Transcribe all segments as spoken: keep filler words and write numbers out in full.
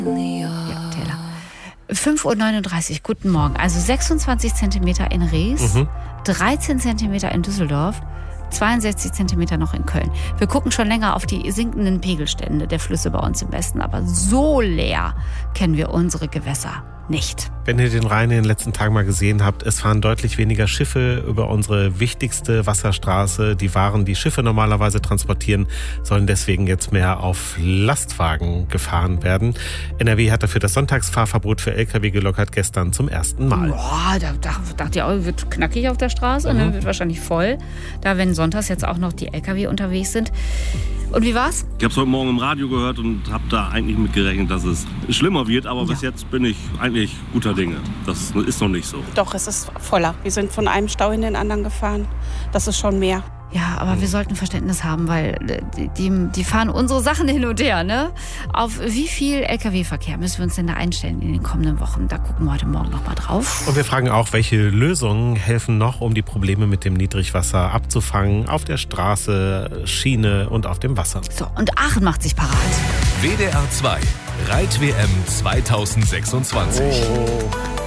Ja, Taylor. fünf Uhr neununddreißig, guten Morgen. Also sechsundzwanzig Zentimeter in Rees, mhm. dreizehn Zentimeter in Düsseldorf, zweiundsechzig Zentimeter noch in Köln. Wir gucken schon länger auf die sinkenden Pegelstände der Flüsse bei uns im Westen, aber so leer kennen wir unsere Gewässer nicht. Wenn ihr den Rhein in den letzten Tagen mal gesehen habt, es fahren deutlich weniger Schiffe über unsere wichtigste Wasserstraße. Die Waren, die Schiffe normalerweise transportieren, sollen deswegen jetzt mehr auf Lastwagen gefahren werden. N R W hat dafür das Sonntagsfahrverbot für L K W gelockert, gestern zum ersten Mal. Boah, da, da dachte ich auch, wird knackig auf der Straße, mhm. ne? Wird wahrscheinlich voll. Da, wenn sonntags jetzt auch noch die L K W unterwegs sind. Und wie war's? Ich habe es heute Morgen im Radio gehört und habe da eigentlich mit gerechnet, dass es schlimmer wird. Aber ja. bis jetzt bin ich eigentlich guter Dinge. Das ist noch nicht so. Doch, es ist voller. Wir sind von einem Stau in den anderen gefahren. Das ist schon mehr. Ja, aber wir sollten Verständnis haben, weil die, die, die fahren unsere Sachen hin und her, ne? Auf wie viel L K W-Verkehr müssen wir uns denn da einstellen in den kommenden Wochen? Da gucken wir heute Morgen noch mal drauf. Und wir fragen auch, welche Lösungen helfen noch, um die Probleme mit dem Niedrigwasser abzufangen? Auf der Straße, Schiene und auf dem Wasser. So, und Aachen macht sich parat. W D R zwei, Reit-W M zweitausendsechsundzwanzig. Oh.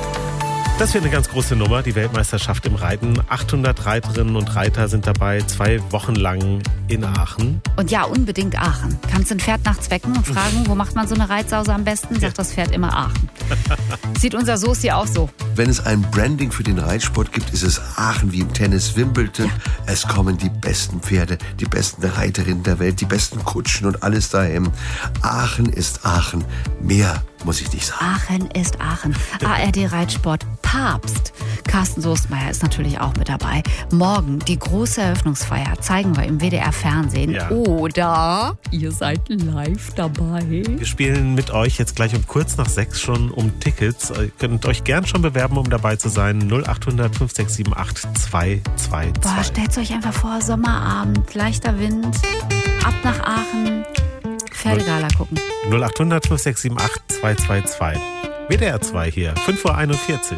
Das wird eine ganz große Nummer, die Weltmeisterschaft im Reiten. achthundert Reiterinnen und Reiter sind dabei, zwei Wochen lang in Aachen. Und ja, unbedingt Aachen. Kannst ein Pferd nachts wecken und fragen, wo macht man so eine Reitsause am besten? Sagt ja. das Pferd immer Aachen. Sieht unser Soßi auch so. Wenn es ein Branding für den Reitsport gibt, ist es Aachen wie im Tennis Wimbledon. Ja. Es kommen die besten Pferde, die besten Reiterinnen der Welt, die besten Kutschen und alles dahin. Aachen ist Aachen. Mehr muss ich nicht sagen. Aachen ist Aachen. A R D Reitsport Papst. Carsten Soestmeier ist natürlich auch mit dabei. Morgen die große Eröffnungsfeier zeigen wir im W D R Fernsehen. Ja. Oder ihr seid live dabei. Wir spielen mit euch jetzt gleich um kurz nach sechs schon um Tickets. Ihr könnt euch gern schon bewerben, um dabei zu sein. null achthundert fünf sechs sieben acht zwei zwei zwei. Boah, stellt euch einfach vor, Sommerabend, leichter Wind, ab nach Aachen, Pferdegala gucken. null achthundert fünf sechs sieben acht zwei zwei zwei. W D R zwei hier, fünf Uhr einundvierzig.